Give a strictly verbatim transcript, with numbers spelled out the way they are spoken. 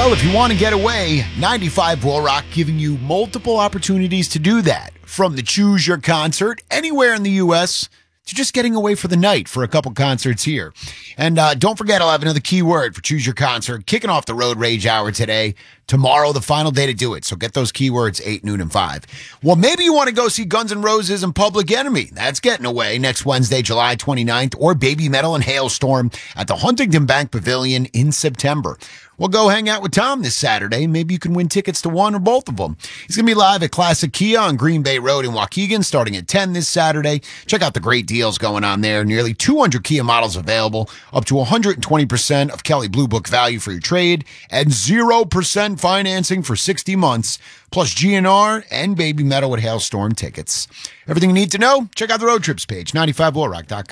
Well, if you want to get away, ninety-five Bull Rock giving you multiple opportunities to do that. From the Choose Your Concert anywhere in the U S to just getting away for the night for a couple concerts here. And uh, don't forget, I'll have another keyword for Choose Your Concert kicking off the Road Rage Hour today. Tomorrow, the final day to do it. So get those keywords, eight, noon, and five. Well, maybe you want to go see Guns N' Roses and Public Enemy. That's getting away next Wednesday, July twenty-ninth, or Baby Metal and Hailstorm at the Huntington Bank Pavilion in September. Well, go hang out with Tom this Saturday. Maybe you can win tickets to one or both of them. He's going to be live at Classic Kia on Green Bay Road in Waukegan starting at ten this Saturday. Check out the great deals going on there. Nearly two hundred Kia models available, up to one hundred twenty percent of Kelley Blue Book value for your trade, and zero percent financing for sixty months, plus G N R and Baby Metal with Hailstorm tickets. Everything you need to know, check out the Road Trips page, ninety-five bull rock dot com.